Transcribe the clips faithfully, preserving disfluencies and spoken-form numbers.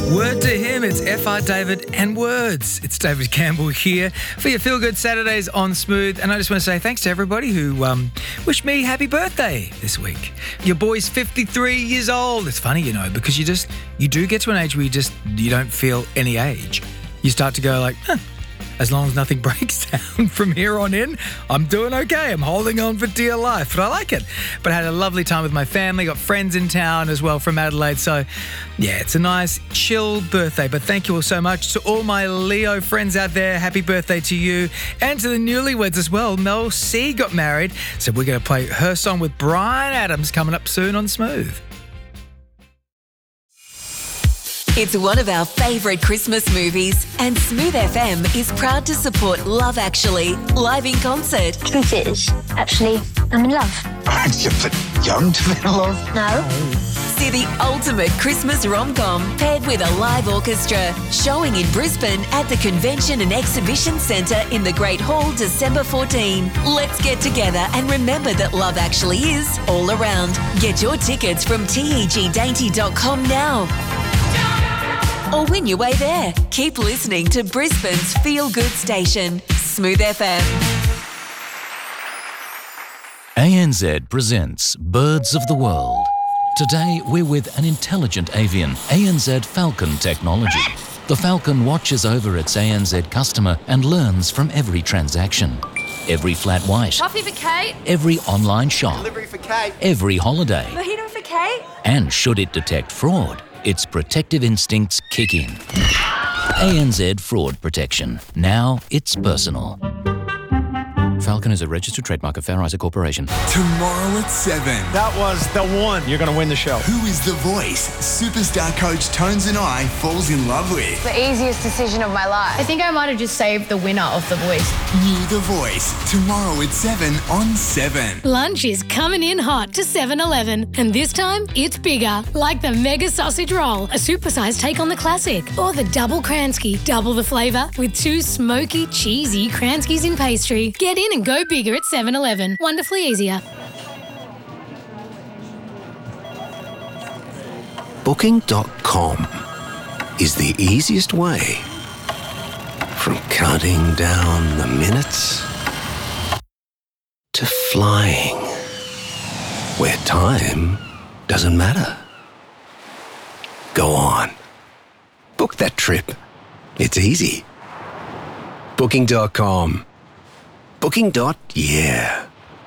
Word to him, it's F R David and words. It's David Campbell here for your Feel Good Saturdays on Smooth. And I just want to say thanks to everybody who um, wished me happy birthday this week. Your boy's fifty-three years old. It's funny, you know, because you just, you do get to an age where you just, you don't feel any age. You start to go like, huh, as long as nothing breaks down from here on in, I'm doing okay. I'm holding on for dear life, but I like it. But I had a lovely time with my family, got friends in town as well from Adelaide. So, yeah, it's a nice, chill birthday. But thank you all so much to all my Leo friends out there. Happy birthday to you. And to the newlyweds as well. Mel C got married. So we're going to play her song with Bryan Adams coming up soon on Smooth. It's one of our favourite Christmas movies, and Smooth F M is proud to support Love Actually live in concert. Truth is, actually, I'm in love. You're a bit young to be in love. No. See the ultimate Christmas rom-com paired with a live orchestra, showing in Brisbane at the Convention and Exhibition Centre in the Great Hall December fourteenth. Let's get together and remember that love actually is all around. Get your tickets from teg dainty dot com now. Or win your way there. Keep listening to Brisbane's Feel Good station, Smooth F M. A N Z presents Birds of the World. Today we're with an intelligent avian, A N Z Falcon technology. The Falcon watches over its A N Z customer and learns from every transaction. Every flat white. Coffee for Kate. Every online shop. Delivery for Kate. Every holiday. Mojito for Kate. And should it detect fraud, its protective instincts kick in. A N Z Fraud Protection. Now it's personal. Falcon is a registered trademark of Fair Isaac Corporation. Tomorrow at seven. That was the one. You're going to win the show. Who is the voice superstar coach Tones and I falls in love with? The easiest decision of my life. I think I might have just saved the winner of The Voice. New The Voice. Tomorrow at seven on seven. Lunch is coming in hot to seven eleven. And this time, it's bigger. Like the Mega Sausage Roll, a supersized take on the classic. Or the Double Kransky, double the flavour with two smoky, cheesy Kranskys in pastry. Get in and go bigger at seven eleven. Wonderfully easier. Booking dot com is the easiest way from counting down the minutes to flying where time doesn't matter. Go on. Book that trip. It's easy. Booking dot com. Booking. Yeah.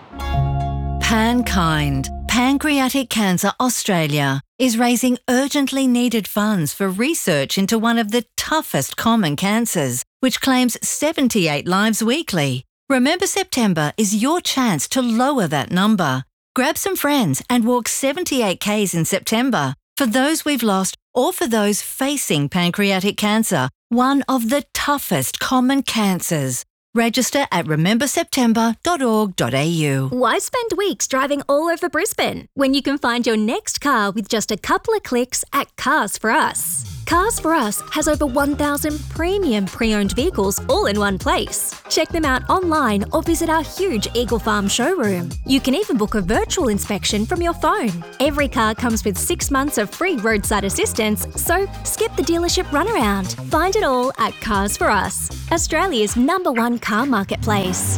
PanKind, Pancreatic Cancer Australia, is raising urgently needed funds for research into one of the toughest common cancers, which claims seventy-eight lives weekly. Remember September is your chance to lower that number. Grab some friends and walk seventy-eight kays in September for those we've lost or for those facing pancreatic cancer, one of the toughest common cancers. Register at remember september dot org dot a u. Why spend weeks driving all over Brisbane when you can find your next car with just a couple of clicks at Cars for Us? Cars for Us has over one thousand premium pre-owned vehicles all in one place. Check them out online or visit our huge Eagle Farm showroom. You can even book a virtual inspection from your phone. Every car comes with six months of free roadside assistance, so skip the dealership runaround. Find it all at Cars for Us, Australia's number one car marketplace.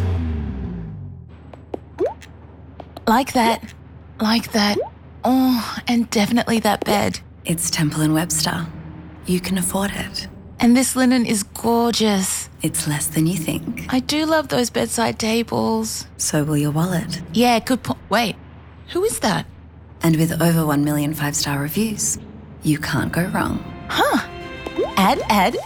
Like that. Like that. Oh, and definitely that bed. It's Temple and Webster. You can afford it. And this linen is gorgeous. It's less than you think. I do love those bedside tables. So will your wallet. Yeah, good point. Wait, who is that? And with over one million five-star reviews, you can't go wrong. Huh. Add, add,